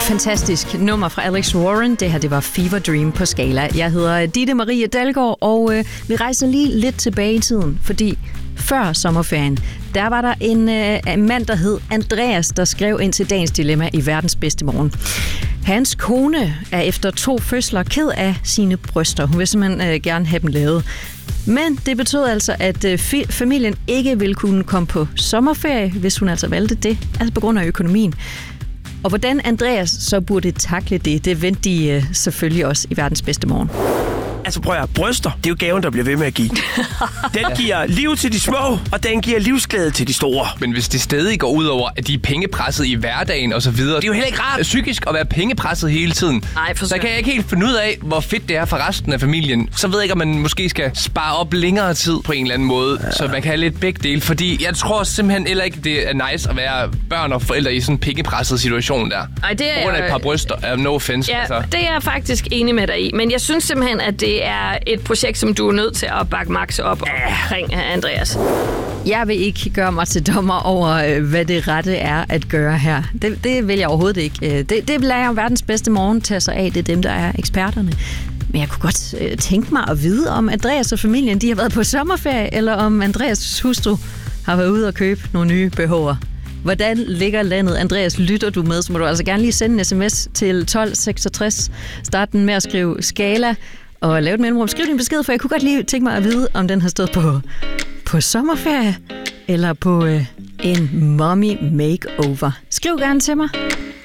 Fantastisk nummer fra Alex Warren. Det her, det var Fever Dream på Skala. Jeg hedder Ditte Marie Dalgaard, og vi rejser lige lidt tilbage i tiden, fordi før sommerferien, der var der en mand, der hed Andreas, der skrev ind til dagens dilemma i Verdens Bedste Morgen. Hans kone er efter 2 fødsler ked af sine bryster. Hun vil simpelthen gerne have dem lavet. Men det betød altså, at familien ikke ville kunne komme på sommerferie, hvis hun altså valgte det, altså på grund af økonomien. Og hvordan Andreas så burde takle det vendte de selvfølgelig også i Verdens Bedste Morgen. Altså prøv at bryster, det er jo gaven, der bliver ved med at give. Den giver liv til de små, og den giver livsglæde til de store. Men hvis det stadig går ud over, at de er pengepresset i hverdagen og så videre, det er jo heller ikke rart psykisk at være pengepresset hele tiden. Nej, så kan jeg ikke helt finde ud af, hvor fedt det er for resten af familien. Så ved jeg ikke, om man måske skal spare op længere tid på en eller anden måde, så man kan have lidt begge dele. Fordi jeg tror simpelthen heller ikke, det er nice at være børn og forældre i sådan en pengepresset situation der. Ej, det er på grund af et par bryster. No offense. Ja, altså. det er jeg faktisk enig med dig i. Men jeg synes simpelthen, at det er et projekt, som du er nødt til at bakke Max op omkring, Andreas. Jeg vil ikke gøre mig til dommer over, hvad det rette er at gøre her. Det vil jeg overhovedet ikke. Det lader jeg Verdens Bedste Morgen tage sig af. Det er dem, der er eksperterne. Men jeg kunne godt tænke mig at vide, om Andreas og familien de har været på sommerferie, eller om Andreas' hustru har været ude og købe nogle nye BH'er. Hvordan ligger landet? Andreas, lytter du med, så må du altså gerne lige sende en sms til 1266. Start den med at skrive Skala og lave et mellemrum. Skriv din besked, for jeg kunne godt lige tænke mig at vide, om den har stået på sommerferie eller på en mommy makeover. Skriv gerne til mig.